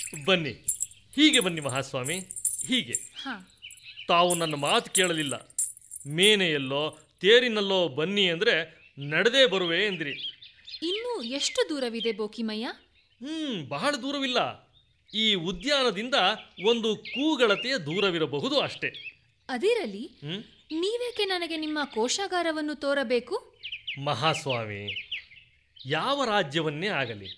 ಬನ್ನಿ, ಹೀಗೆ ಬನ್ನಿ ಮಹಾಸ್ವಾಮಿ, ಹೀಗೆ. ತಾವು ನನ್ನ ಮಾತು ಕೇಳಲಿಲ್ಲ. ಮೇನೆಯಲ್ಲೋ ತೇರಿನಲ್ಲೋ ಬನ್ನಿ ಅಂದರೆ ನಡೆದೇ ಬರುವೆ ಎಂದ್ರಿ. ಇನ್ನೂ ಎಷ್ಟು ದೂರವಿದೆ ಬೋಕಿಮಯ್ಯ? ಬಹಳ ದೂರವಿಲ್ಲ. ಈ ಉದ್ಯಾನದಿಂದ ಒಂದು ಕೂಗಳತೆಯ ದೂರವಿರಬಹುದು ಅಷ್ಟೇ. ಅದಿರಲಿ, ನೀವೇಕೆ ನನಗೆ ನಿಮ್ಮ ಕೋಶಾಗಾರವನ್ನು ತೋರಬೇಕು? ಮಹಾಸ್ವಾಮಿ, ಯಾವ ರಾಜ್ಯವನ್ನೇ ಆಗಲಿ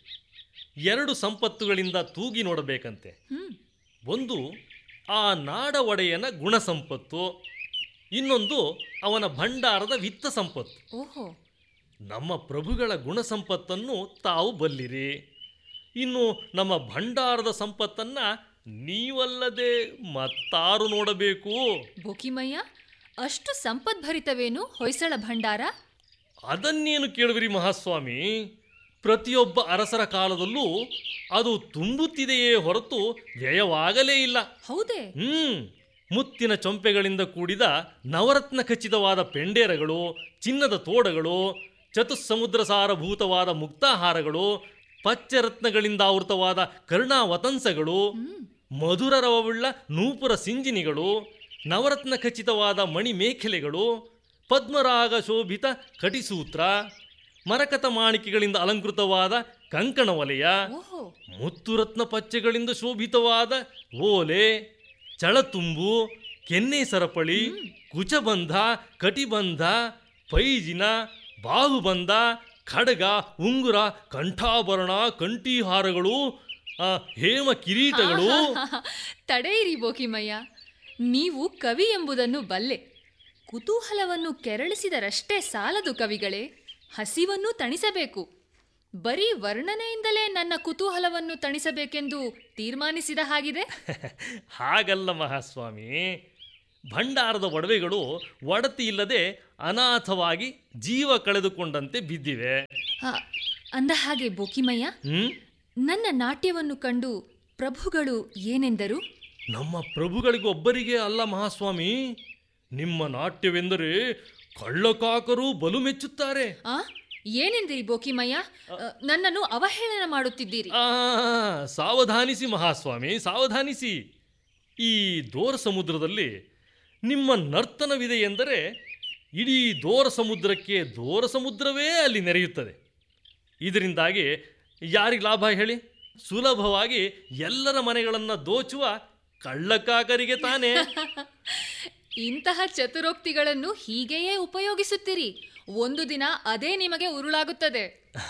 2 ಸಂಪತ್ತುಗಳಿಂದ ತೂಗಿ ನೋಡಬೇಕಂತೆ. ಒಂದು ಆ ನಾಡ ಒಡೆಯನ ಗುಣ ಸಂಪತ್ತು, ಇನ್ನೊಂದು ಅವನ ಭಂಡಾರದ ವಿತ್ತ ಸಂಪತ್ತು. ಓಹೋ, ನಮ್ಮ ಪ್ರಭುಗಳ ಗುಣ ಸಂಪತ್ತನ್ನು ತಾವು ಬಲ್ಲಿರಿ. ಇನ್ನು ನಮ್ಮ ಭಂಡಾರದ ಸಂಪತ್ತನ್ನ ನೀವಲ್ಲದೆ ಮತ್ತಾರು ನೋಡಬೇಕು? ಬೋಕಿಮಯ್ಯ, ಅಷ್ಟು ಸಂಪದ್ಭರಿತವೇನು ಹೊಯ್ಸಳ ಭಂಡಾರ? ಅದನ್ನೇನು ಕೇಳುವಿರಿ ಮಹಾಸ್ವಾಮಿ? ಪ್ರತಿಯೊಬ್ಬ ಅರಸರ ಕಾಲದಲ್ಲೂ ಅದು ತುಂಬುತ್ತಿದೆಯೇ ಹೊರತು ವ್ಯಯವಾಗಲೇ ಇಲ್ಲ. ಹೌದೇ? ಮುತ್ತಿನ ಚೊಂಪೆಗಳಿಂದ ಕೂಡಿದ ನವರತ್ನ ಖಚಿತವಾದ ಪೆಂಡೇರಗಳು, ಚಿನ್ನದ ತೋಡಗಳು, ಚತುಸ್ಸಮುದ್ರ ಸಾರಭೂತವಾದ ಮುಕ್ತಾಹಾರಗಳು, ಪಚ್ಚರತ್ನಗಳಿಂದ ಆವೃತವಾದ ಕರ್ಣಾವತಂಸಗಳು, ಮಧುರ ರವವುಳ್ಳ ನೂಪುರ ಸಿಂಜಿನಿಗಳು, ನವರತ್ನ ಖಚಿತವಾದ ಮಣಿ ಮೇಖಲೆಗಳು, ಪದ್ಮರಾಗ ಶೋಭಿತ ಕಟಿಸೂತ್ರ, ಮರಕತ ಮಾಣಿಕೆಗಳಿಂದ ಅಲಂಕೃತವಾದ ಕಂಕಣ ವಲಯ, ಮುತ್ತುರತ್ನ ಪಚ್ಚೆಗಳಿಂದ ಶೋಭಿತವಾದ ಓಲೆ, ಚಳತುಂಬು, ಕೆನ್ನೆ ಸರಪಳಿ, ಕುಚಬಂಧ, ಕಟಿಬಂಧ, ಪೈಜಿನ, ಬಾಹುಬಂಧ, ಖಡ್ಗ, ಉಂಗುರ, ಕಂಠಾಭರಣ, ಕಂಠೀಹಾರಗಳು, ಹೇಮ ಕಿರೀಟಗಳು. ತಡೆಯಿರಿ ಬೋಕಿಮಯ್ಯ, ನೀವು ಕವಿ ಎಂಬುದನ್ನು ಬಲ್ಲೆ. ಕುತೂಹಲವನ್ನು ಕೆರಳಿಸಿದರಷ್ಟೇ ಸಾಲದು ಕವಿಗಳೇ, ಹಸಿವನ್ನು ತಣಿಸಬೇಕು. ಬರೀ ವರ್ಣನೆಯಿಂದಲೇ ನನ್ನ ಕುತೂಹಲವನ್ನು ತಣಿಸಬೇಕೆಂದು ತೀರ್ಮಾನಿಸಿದ ಹಾಗಿದೆ. ಹಾಗಲ್ಲ ಮಹಾಸ್ವಾಮಿ, ಭಂಡಾರದ ಒಡವೆಗಳು ಒಡತಿ ಇಲ್ಲದೆ ಅನಾಥವಾಗಿ ಜೀವ ಕಳೆದುಕೊಂಡಂತೆ ಬಿದ್ದಿವೆ. ಅಂದ ಹಾಗೆ ಬೋಕಿಮಯ್ಯ, ನನ್ನ ನಾಟ್ಯವನ್ನು ಕಂಡು ಪ್ರಭುಗಳು ಏನೆಂದರು? ನಮ್ಮ ಪ್ರಭುಗಳಿಗೊಬ್ಬರಿಗೆ ಅಲ್ಲ ಮಹಾಸ್ವಾಮಿ, ನಿಮ್ಮ ನಾಟ್ಯವೆಂದರೆ ಕಳ್ಳಕಾಕರು ಬಲು ಮೆಚ್ಚುತ್ತಾರೆ. ಏನೆಂದಿರಿ ಬೋಕಿಮಯ್ಯ? ನನ್ನನ್ನು ಅವಹೇಳನ ಮಾಡುತ್ತಿದ್ದೀರಿ. ಸಾವಧಾನಿಸಿ ಮಹಾಸ್ವಾಮಿ, ಸಾವಧಾನಿಸಿ. ಈ ದೋರ ಸಮುದ್ರದಲ್ಲಿ ನಿಮ್ಮ ನರ್ತನವಿದೆ ಎಂದರೆ ಇಡೀ ದೋರ ಸಮುದ್ರಕ್ಕೆ ದೋರ ಸಮುದ್ರವೇ ಅಲ್ಲಿ ನೆರೆಯುತ್ತದೆ. ಇದರಿಂದಾಗಿ ಯಾರಿಗೆ ಲಾಭ ಹೇಳಿ? ಸುಲಭವಾಗಿ ಎಲ್ಲರ ಮನೆಗಳನ್ನು ದೋಚುವ ಕಳ್ಳಕಾಕರಿಗೆ ತಾನೇ. ಇಂತಹ ಚತುರೋಕ್ತಿಗಳನ್ನು ಹೀಗೆಯೇ ಉಪಯೋಗಿಸುತ್ತೀರಿ. ಒಂದು ದಿನ ಅದೇ ನಿಮಗೆ ಉರುಳಾಗುತ್ತದೆ.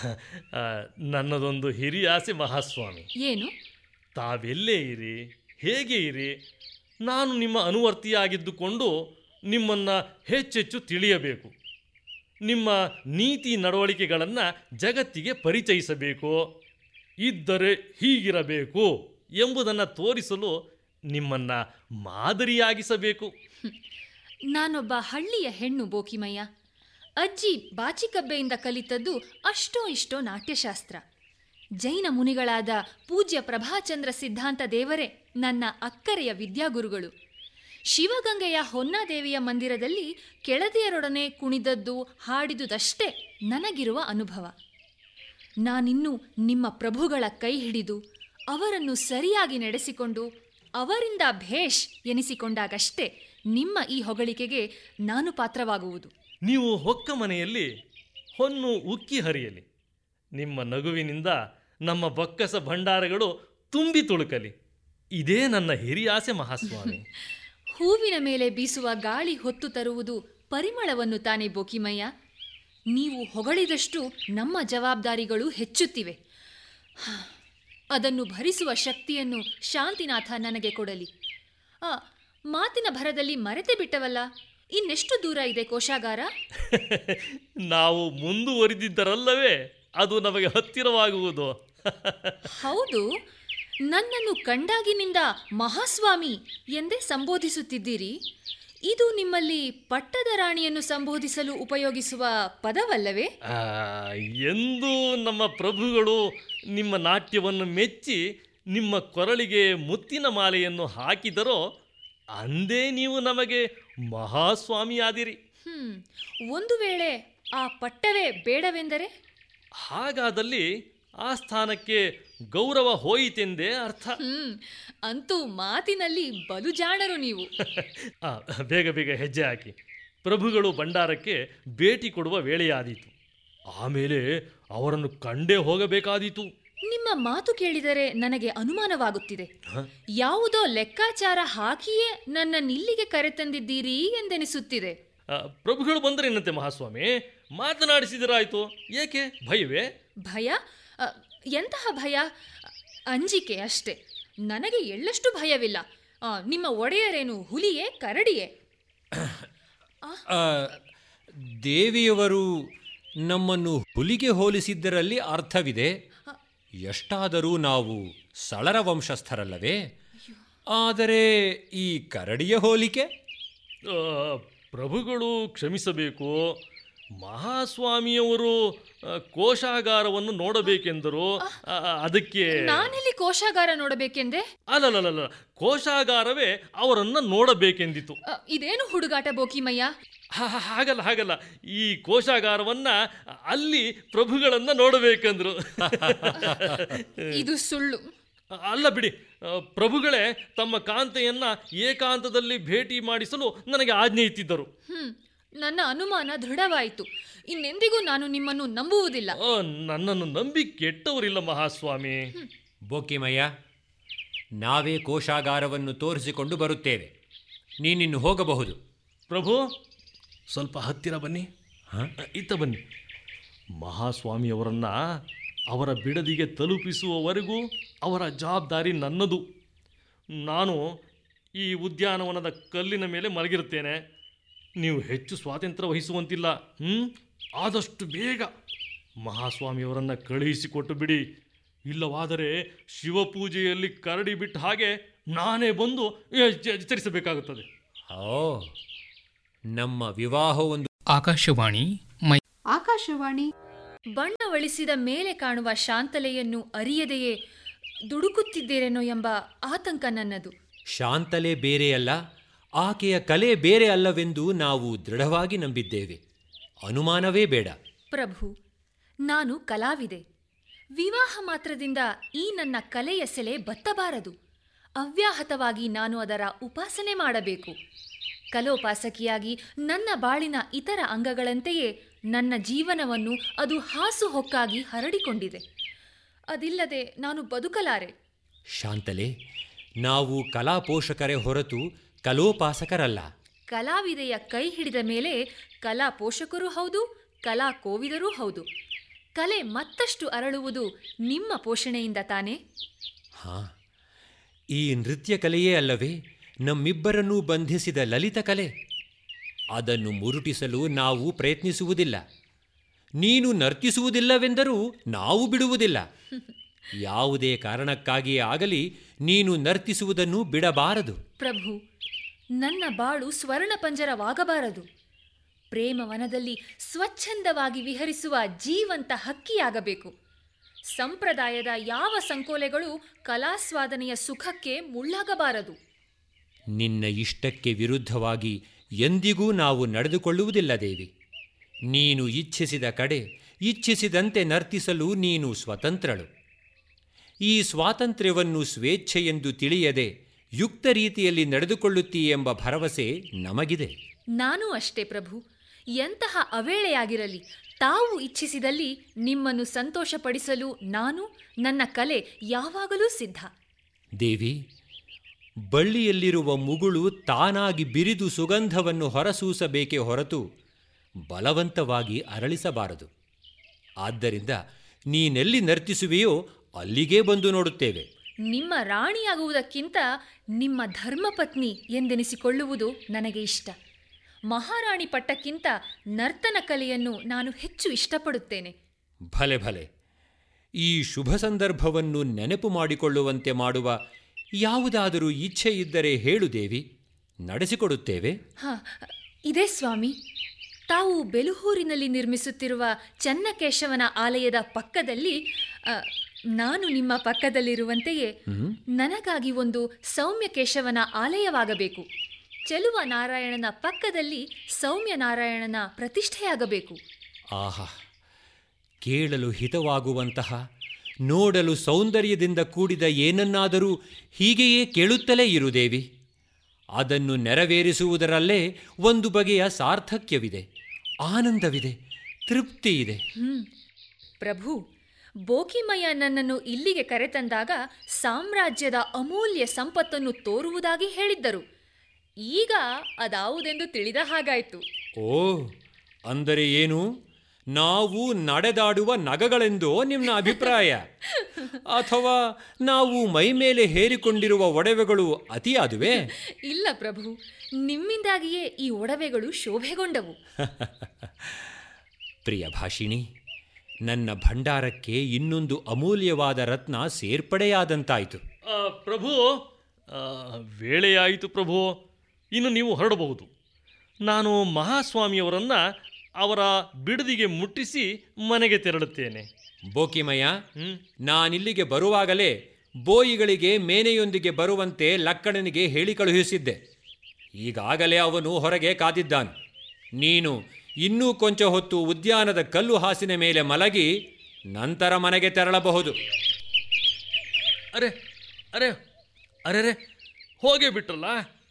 ನನ್ನದೊಂದು ಹಿರಿಯ ಆಸೆ ಮಹಾಸ್ವಾಮಿ. ಏನು? ತಾವೆಲ್ಲೇ ಇರಿ, ಹೇಗೆ ಇರಿ, ನಾನು ನಿಮ್ಮ ಅನುವರ್ತಿಯಾಗಿದ್ದುಕೊಂಡು ನಿಮ್ಮನ್ನು ಹೆಚ್ಚೆಚ್ಚು ತಿಳಿಯಬೇಕು. ನಿಮ್ಮ ನೀತಿ ನಡವಳಿಕೆಗಳನ್ನು ಜಗತ್ತಿಗೆ ಪರಿಚಯಿಸಬೇಕು. ಇದ್ದರೆ ಹೀಗಿರಬೇಕು ಎಂಬುದನ್ನು ತೋರಿಸಲು ನಿಮ್ಮನ್ನು ಮಾದರಿಯಾಗಿಸಬೇಕು. ನಾನೊಬ್ಬ ಹಳ್ಳಿಯ ಹೆಣ್ಣು ಬೋಕಿಮಯ್ಯ. ಅಜ್ಜಿ ಬಾಚಿಕಬ್ಬೆಯಿಂದ ಕಲಿತದ್ದು ಅಷ್ಟೋ ಇಷ್ಟೋ ನಾಟ್ಯಶಾಸ್ತ್ರ. ಜೈನ ಮುನಿಗಳಾದ ಪೂಜ್ಯ ಪ್ರಭಾಚಂದ್ರ ಸಿದ್ಧಾಂತ ದೇವರೇ ನನ್ನ ಅಕ್ಕರೆಯ ವಿದ್ಯಾಗುರುಗಳು. ಶಿವಗಂಗೆಯ ಹೊನ್ನಾದೇವಿಯ ಮಂದಿರದಲ್ಲಿ ಕೆಳದಿಯರೊಡನೆ ಕುಣಿದದ್ದು ಹಾಡಿದುದಷ್ಟೇ ನನಗಿರುವ ಅನುಭವ. ನಾನಿನ್ನು ನಿಮ್ಮ ಪ್ರಭುಗಳ ಕೈ ಹಿಡಿದು ಅವರನ್ನು ಸರಿಯಾಗಿ ನಡೆಸಿಕೊಂಡು ಅವರಿಂದ ಭೇಷ್ ಎನಿಸಿಕೊಂಡಾಗಷ್ಟೇ ನಿಮ್ಮ ಈ ಹೊಗಳಿಕೆಗೆ ನಾನು ಪಾತ್ರವಾಗುವುದು. ನೀವು ಹೊಕ್ಕ ಮನೆಯಲ್ಲಿ ಹೊನ್ನು ಉಕ್ಕಿ ಹರಿಯಲಿ. ನಿಮ್ಮ ನಗುವಿನಿಂದ ನಮ್ಮ ಬೊಕ್ಕಸ ಭಂಡಾರಗಳು ತುಂಬಿ ತುಳುಕಲಿ. ಇದೇ ನನ್ನ ಹಿರಿಯಾಸೆ ಮಹಾಸ್ವಾಮಿ. ಹೂವಿನ ಮೇಲೆ ಬೀಸುವ ಗಾಳಿ ಹೊತ್ತು ತರುವುದು ಪರಿಮಳವನ್ನು ತಾನೇ ಬೋಕಿಮಯ್ಯ. ನೀವು ಹೊಗಳಿದಷ್ಟು ನಮ್ಮ ಜವಾಬ್ದಾರಿಗಳು ಹೆಚ್ಚುತ್ತಿವೆ. ಅದನ್ನು ಭರಿಸುವ ಶಕ್ತಿಯನ್ನು ಶಾಂತಿನಾಥ ನನಗೆ ಕೊಡಲಿ. ಮಾತಿನ ಭರದಲ್ಲಿ ಮರೆತೇ ಬಿಟ್ಟವಲ್ಲ, ಇನ್ನೆಷ್ಟು ದೂರ ಇದೆ ಕೋಶಾಗಾರ? ನಾವು ಮುಂದುವರಿದಿದ್ದರಲ್ಲವೇ ಅದು ನಮಗೆ ಹತ್ತಿರವಾಗುವುದು. ಹೌದು, ನನ್ನನ್ನು ಕಂಡಾಗಿನಿಂದ ಮಹಾಸ್ವಾಮಿ ಎಂದೇ ಸಂಬೋಧಿಸುತ್ತಿದ್ದೀರಿ. ಇದು ನಿಮ್ಮಲ್ಲಿ ಪಟ್ಟದ ರಾಣಿಯನ್ನು ಸಂಬೋಧಿಸಲು ಉಪಯೋಗಿಸುವ ಪದವಲ್ಲವೇ? ಎಂದು ನಮ್ಮ ಪ್ರಭುಗಳು ನಿಮ್ಮ ನಾಟ್ಯವನ್ನು ಮೆಚ್ಚಿ ನಿಮ್ಮ ಕೊರಳಿಗೆ ಮುತ್ತಿನ ಮಾಲೆಯನ್ನು ಹಾಕಿದರೋ ಅಂದೇ ನೀವು ನಮಗೆ ಮಹಾಸ್ವಾಮಿಯಾದಿರಿ. ಒಂದು ವೇಳೆ ಆ ಪಟ್ಟವೇ ಬೇಡವೆಂದರೆ? ಹಾಗಾದಲ್ಲಿ ಆ ಸ್ಥಾನಕ್ಕೆ ಗೌರವ ಹೋಯಿತೆಂದೇ ಅರ್ಥ. ಅಂತೂ ಮಾತಿನಲ್ಲಿ ಬಲು ಜಾಣರು ನೀವು. ಬೇಗ ಬೇಗ ಹೆಜ್ಜೆ ಹಾಕಿ. ಪ್ರಭುಗಳು ಭಂಡಾರಕ್ಕೆ ಭೇಟಿ ಕೊಡುವ ವೇಳೆಯಾದೀತು. ಆಮೇಲೆ ಅವರನ್ನು ಕಂಡೇ ಹೋಗಬೇಕಾದೀತು. ನಿಮ್ಮ ಮಾತು ಕೇಳಿದರೆ ನನಗೆ ಅನುಮಾನವಾಗುತ್ತಿದೆ. ಯಾವುದೋ ಲೆಕ್ಕಾಚಾರ ಹಾಕಿಯೇ ನನ್ನನ್ನಿಲ್ಲಿಗೆ ಕರೆತಂದಿದ್ದೀರಿ ಎಂದೆನಿಸುತ್ತಿದೆ. ಪ್ರಭುಗಳು ಬಂದರೇನಂತೆ ಮಹಾಸ್ವಾಮಿ, ಮಾತನಾಡಿಸಿದರಾಯ್ತು. ಏಕೆ ಭಯವೇ? ಭಯ? ಎಂತಹ ಭಯ? ಅಂಜಿಕೆ ಅಷ್ಟೇ. ನನಗೆ ಎಳ್ಳಷ್ಟು ಭಯವಿಲ್ಲ. ನಿಮ್ಮ ಒಡೆಯರೇನು ಹುಲಿಯೇ ಕರಡಿಯೇ? ದೇವಿಯವರು ನಮ್ಮನ್ನು ಹುಲಿಗೆ ಹೋಲಿಸಿದ್ದರಲ್ಲಿ ಅರ್ಥವಿದೆ. ಎಷ್ಟಾದರೂ ನಾವು ಸಳರ ವಂಶಸ್ಥರಲ್ಲವೇ? ಆದರೆ ಈ ಕರಡಿಯ ಹೋಲಿಕೆ? ಪ್ರಭುಗಳು ಕ್ಷಮಿಸಬೇಕು. ಮಹಾಸ್ವಾಮಿಯವರು ಕೋಶಾಗಾರವನ್ನು ನೋಡಬೇಕೆಂದರು. ಅದಕ್ಕೆ ನಾನೆಲ್ಲಿ ಕೋಶಾಗಾರ ನೋಡಬೇಕೆಂದೆ? ಅಲ್ಲಲ್ಲ, ಕೋಶಾಗಾರವೇ ಅವರನ್ನು ನೋಡಬೇಕೆಂದಿತು. ಇದೇನು ಹುಡುಗಾಟ ಬೋಕಿಮಯ್ಯ? ಹಾಗಲ್ಲ, ಈ ಕೋಶಾಗಾರವನ್ನ ಅಲ್ಲಿ ಪ್ರಭುಗಳನ್ನ ನೋಡಬೇಕೆಂದ್ರು. ಇದು ಸುಳ್ಳು. ಅಲ್ಲ ಬಿಡಿ, ಪ್ರಭುಗಳೇ ತಮ್ಮ ಕಾಂತೆಯನ್ನ ಏಕಾಂತದಲ್ಲಿ ಭೇಟಿ ಮಾಡಿಸಲು ನನಗೆ ಆಜ್ಞೆ ಇತ್ತಿದ್ದರು. ನನ್ನ ಅನುಮಾನ ದೃಢವಾಯಿತು. ಇನ್ನೆಂದಿಗೂ ನಾನು ನಿಮ್ಮನ್ನು ನಂಬುವುದಿಲ್ಲ. ನನ್ನನ್ನು ನಂಬಿ ಕೆಟ್ಟವರಿಲ್ಲ ಮಹಾಸ್ವಾಮಿ. ಬೋಕಿಮಯ್ಯ, ನಾವೇ ಕೋಶಾಗಾರವನ್ನು ತೋರಿಸಿಕೊಂಡು ಬರುತ್ತೇವೆ. ನೀನಿನ್ನು ಹೋಗಬಹುದು. ಪ್ರಭು, ಸ್ವಲ್ಪ ಹತ್ತಿರ ಬನ್ನಿ. ಇತ್ತ ಬನ್ನಿ. ಮಹಾಸ್ವಾಮಿಯವರನ್ನ ಅವರ ಬಿಡದಿಗೆ ತಲುಪಿಸುವವರೆಗೂ ಅವರ ಜವಾಬ್ದಾರಿ ನನ್ನದು. ನಾನು ಈ ಉದ್ಯಾನವನದ ಕಲ್ಲಿನ ಮೇಲೆ ಮಲಗಿರುತ್ತೇನೆ. ನೀವು ಹೆಚ್ಚು ಸ್ವಾತಂತ್ರ್ಯ ವಹಿಸುವಂತಿಲ್ಲ. ಆದಷ್ಟು ಬೇಗ ಮಹಾಸ್ವಾಮಿಯವರನ್ನು ಕಳುಹಿಸಿಕೊಟ್ಟು ಬಿಡಿ. ಇಲ್ಲವಾದರೆ ಶಿವಪೂಜೆಯಲ್ಲಿ ಕರಡಿ ಬಿಟ್ಟ ಹಾಗೆ ನಾನೇ ಬಂದು ಎಚ್ಚರಿಸಬೇಕಾಗುತ್ತದೆ. ನಮ್ಮ ವಿವಾಹವೊಂದು ಆಕಾಶವಾಣಿ ಬಣ್ಣವಳಿಸಿದ ಮೇಲೆ ಕಾಣುವ ಶಾಂತಲೆಯನ್ನು ಅರಿಯದೆಯೇ ದುಡುಕುತ್ತಿದ್ದೇರೇನೋ ಎಂಬ ಆತಂಕ ನನ್ನದು. ಶಾಂತಲೆ ಬೇರೆಯಲ್ಲ, ಆಕೆಯ ಕಲೆ ಬೇರೆ ಅಲ್ಲವೆಂದು ನಾವು ದೃಢವಾಗಿ ನಂಬಿದ್ದೇವೆ. ಅನುಮಾನವೇ ಬೇಡ. ಪ್ರಭು, ನಾನು ಕಲಾವಿದೆ. ವಿವಾಹ ಮಾತ್ರದಿಂದ ಈ ನನ್ನ ಕಲೆಯ ಸೆಲೆ ಬತ್ತಬಾರದು. ಅವ್ಯಾಹತವಾಗಿ ನಾನು ಅದರ ಉಪಾಸನೆ ಮಾಡಬೇಕು. ಕಲೋಪಾಸಕಿಯಾಗಿ ನನ್ನ ಬಾಳಿನ ಇತರ ಅಂಗಗಳಂತೆಯೇ ನನ್ನ ಜೀವನವನ್ನು ಅದು ಹಾಸುಹೊಕ್ಕಾಗಿ ಹರಡಿಕೊಂಡಿದೆ. ಅದಿಲ್ಲದೆ ನಾನು ಬದುಕಲಾರೆ. ಶಾಂತಲೆ, ನಾವು ಕಲಾ ಪೋಷಕರೇ ಹೊರತು ಕಲೋಪಾಸಕರಲ್ಲ. ಕಲಾವಿದೆಯ ಕೈ ಹಿಡಿದ ಮೇಲೆ ಕಲಾ ಪೋಷಕರೂ ಹೌದು, ಕಲಾ ಕೋವಿದರೂ ಹೌದು. ಕಲೆ ಮತ್ತಷ್ಟು ಅರಳುವುದು ನಿಮ್ಮ ಪೋಷಣೆಯಿಂದ ತಾನೇ? ಈ ನೃತ್ಯ ಕಲೆಯೇ ಅಲ್ಲವೇ ನಮ್ಮಿಬ್ಬರನ್ನೂ ಬಂಧಿಸಿದ ಲಲಿತ ಕಲೆ. ಅದನ್ನು ಮುರುಟಿಸಲು ನಾವು ಪ್ರಯತ್ನಿಸುವುದಿಲ್ಲ. ನೀನು ನರ್ತಿಸುವುದಿಲ್ಲವೆಂದರೂ ನಾವು ಬಿಡುವುದಿಲ್ಲ. ಯಾವುದೇ ಕಾರಣಕ್ಕಾಗಿಯೇ ಆಗಲಿ ನೀನು ನರ್ತಿಸುವುದನ್ನು ಬಿಡಬಾರದು. ಪ್ರಭು, ನನ್ನ ಬಾಳು ಸ್ವರ್ಣ ಪಂಜರವಾಗಬಾರದು. ಪ್ರೇಮವನದಲ್ಲಿ ಸ್ವಚ್ಛಂದವಾಗಿ ವಿಹರಿಸುವ ಜೀವಂತ ಹಕ್ಕಿಯಾಗಬೇಕು. ಸಂಪ್ರದಾಯದ ಯಾವ ಸಂಕೋಲೆಗಳು ಕಲಾಸ್ವಾದನೆಯ ಸುಖಕ್ಕೆ ಮುಳ್ಳಾಗಬಾರದು. ನಿನ್ನ ಇಷ್ಟಕ್ಕೆ ವಿರುದ್ಧವಾಗಿ ಎಂದಿಗೂ ನಾವು ನಡೆದುಕೊಳ್ಳುವುದಿಲ್ಲ ದೇವಿ. ನೀನು ಇಚ್ಛಿಸಿದ ಕಡೆ ಇಚ್ಛಿಸಿದಂತೆ ನರ್ತಿಸಲು ನೀನು ಸ್ವತಂತ್ರಳು. ಈ ಸ್ವಾತಂತ್ರ್ಯವನ್ನು ಸ್ವೇಚ್ಛೆಯೆಂದು ತಿಳಿಯದೆ ಯುಕ್ತ ರೀತಿಯಲ್ಲಿ ನಡೆದುಕೊಳ್ಳುತ್ತೀಯೆಂಬ ಭರವಸೆ ನಮಗಿದೆ. ನಾನೂ ಅಷ್ಟೇ ಪ್ರಭು. ಎಂತಹ ಅವೇಳೆಯಾಗಿರಲಿ, ತಾವು ಇಚ್ಛಿಸಿದಲ್ಲಿ ನಿಮ್ಮನ್ನು ಸಂತೋಷಪಡಿಸಲು ನಾನು, ನನ್ನ ಕಲೆ ಯಾವಾಗಲೂ ಸಿದ್ಧ. ದೇವಿ, ಬಳ್ಳಿಯಲ್ಲಿರುವ ಮುಗುಳು ತಾನಾಗಿ ಬಿರಿದು ಸುಗಂಧವನ್ನು ಹೊರಸೂಸಬೇಕೇ ಹೊರತು ಬಲವಂತವಾಗಿ ಅರಳಿಸಬಾರದು. ಆದ್ದರಿಂದ ನೀನೆಲ್ಲಿ ನರ್ತಿಸುವೆಯೋ ಅಲ್ಲಿಗೇ ಬಂದು ನೋಡುತ್ತೇವೆ. ನಿಮ್ಮ ರಾಣಿಯಾಗುವುದಕ್ಕಿಂತ ನಿಮ್ಮ ಧರ್ಮಪತ್ನಿ ಎಂದೆನಿಸಿಕೊಳ್ಳುವುದು ನನಗೆ ಇಷ್ಟ. ಮಹಾರಾಣಿ ಪಟ್ಟಕ್ಕಿಂತ ನರ್ತನ ಕಲೆಯನ್ನು ನಾನು ಹೆಚ್ಚು ಇಷ್ಟಪಡುತ್ತೇನೆ. ಭಲೆ ಭಲೆ. ಈ ಶುಭ ಸಂದರ್ಭವನ್ನು ನೆನಪು ಮಾಡಿಕೊಳ್ಳುವಂತೆ ಮಾಡುವ ಯಾವುದಾದರೂ ಇಚ್ಛೆ ಇದ್ದರೆ ಹೇಳು ದೇವಿ, ನಡೆಸಿಕೊಡುತ್ತೇವೆ. ಇದೇ ಸ್ವಾಮಿ. ತಾವು ಬೆಲುಹೂರಿನಲ್ಲಿ ನಿರ್ಮಿಸುತ್ತಿರುವ ಚನ್ನಕೇಶವನ ಆಲಯದ ಪಕ್ಕದಲ್ಲಿ, ನಾನು ನಿಮ್ಮ ಪಕ್ಕದಲ್ಲಿರುವಂತೆಯೇ ನನಗಾಗಿ ಒಂದು ಸೌಮ್ಯ ಕೇಶವನ ಆಲಯವಾಗಬೇಕು. ಚೆಲುವ ನಾರಾಯಣನ ಪಕ್ಕದಲ್ಲಿ ಸೌಮ್ಯ ನಾರಾಯಣನ ಪ್ರತಿಷ್ಠೆಯಾಗಬೇಕು. ಆಹಾ, ಕೇಳಲು ಹಿತವಾಗುವಂತಹ ನೋಡಲು ಸೌಂದರ್ಯದಿಂದ ಕೂಡಿದ ಏನನ್ನಾದರೂ ಹೀಗೆಯೇ ಕೇಳುತ್ತಲೇ ಇರು ದೇವಿ. ಅದನ್ನು ನೆರವೇರಿಸುವುದರಲ್ಲೇ ಒಂದು ಬಗೆಯ ಸಾರ್ಥಕ್ಯವಿದೆ, ಆನಂದವಿದೆ, ತೃಪ್ತಿಯಿದೆ. ಪ್ರಭು, ಬೋಕಿಮಯ್ಯ ನನ್ನನ್ನು ಇಲ್ಲಿಗೆ ಕರೆತಂದಾಗ ಸಾಮ್ರಾಜ್ಯದ ಅಮೂಲ್ಯ ಸಂಪತ್ತನ್ನು ತೋರುವುದಾಗಿ ಹೇಳಿದ್ದರು. ಈಗ ಅದಾವುದೆಂದು ತಿಳಿದ ಹಾಗಾಯಿತು. ಓ, ಅಂದರೆ ಏನು? ನಾವು ನಡೆದಾಡುವ ನಗಗಳೆಂದೋ ನಿಮ್ಮ ಅಭಿಪ್ರಾಯ? ಅಥವಾ ನಾವು ಮೈಮೇಲೆ ಹೇರಿಕೊಂಡಿರುವ ಒಡವೆಗಳು ಅತಿಯಾದುವೆ? ಇಲ್ಲ ಪ್ರಭು, ನಿಮ್ಮಿಂದಾಗಿಯೇ ಈ ಒಡವೆಗಳು ಶೋಭೆಗೊಂಡವು. ಪ್ರಿಯ ಭಾಷಿಣಿ, ನನ್ನ ಭಂಡಾರಕ್ಕೆ ಇನ್ನೊಂದು ಅಮೂಲ್ಯವಾದ ರತ್ನ ಸೇರ್ಪಡೆಯಾದಂತಾಯಿತು. ಪ್ರಭು, ವೇಳೆಯಾಯಿತು ಪ್ರಭು, ಇನ್ನು ನೀವು ಹೊರಡಬಹುದು. ನಾನು ಮಹಾಸ್ವಾಮಿಯವರನ್ನು ಅವರ ಬಿಡದಿಗೆ ಮುಟ್ಟಿಸಿ ಮನೆಗೆ ತೆರಳುತ್ತೇನೆ. ಬೋಕಿಮಯ್ಯ, ನಾನಿಲ್ಲಿಗೆ ಬರುವಾಗಲೇ ಬೋಯಿಗಳಿಗೆ ಮೇನೆಯೊಂದಿಗೆ ಬರುವಂತೆ ಲಕ್ಕಣನಿಗೆ ಹೇಳಿ ಕಳುಹಿಸಿದ್ದೆ. ಈಗಾಗಲೇ ಅವನು ಹೊರಗೆ ಕಾದಿದ್ದಾನು. ನೀನು ಇನ್ನೂ ಕೊಂಚ ಹೊತ್ತು ಉದ್ಯಾನದ ಕಲ್ಲು ಹಾಸಿನ ಮೇಲೆ ಮಲಗಿ ನಂತರ ಮನೆಗೆ ತೆರಳಬಹುದು. ಅರೆ ಅರೆ ಅರೆ ಹೋಗೇ ಬಿಟ್ರಲ್ಲ.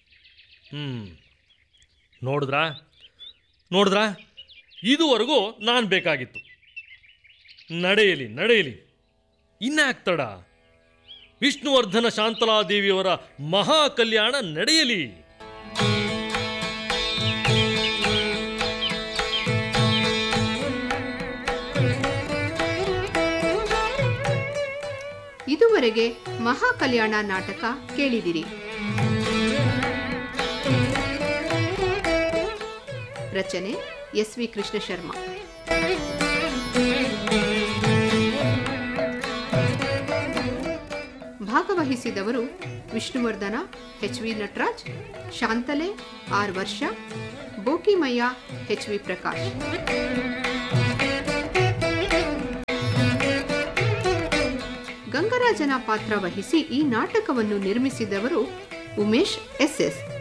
ನೋಡಿದ್ರಾ, ಇದುವರೆಗೂ ನಾನು ಬೇಕಾಗಿತ್ತು. ನಡೆಯಲಿ ಇನ್ನಾಗ್ತಡ. ವಿಷ್ಣುವರ್ಧನ ಶಾಂತಲಾದೇವಿಯವರ ಮಹಾ ಕಲ್ಯಾಣ ನಡೆಯಲಿ. ಇದುವರೆಗೆ ಮಹಾಕಲ್ಯಾಣ ನಾಟಕ ಕೇಳಿದಿರಿ. ರಚನೆ ಎಸ್.ವಿ. ಕೃಷ್ಣ ಶರ್ಮಾ. ಭಾಗವಹಿಸಿದವರು ವಿಷ್ಣುವರ್ಧನ, ಎಚ್.ವಿ. ನಟರಾಜ್, ಶಾಂತಲೆ, ಆರ್. ವರ್ಷ, ಬೋಕಿಮಯ್ಯ, ಎಚ್.ವಿ. ಪ್ರಕಾಶ್. ಗಂಗರಾಜನ ಪಾತ್ರ ವಹಿಸಿ ಈ ನಾಟಕವನ್ನು ನಿರ್ಮಿಸಿದವರು ಉಮೇಶ್ ಎಸ್.ಎಸ್.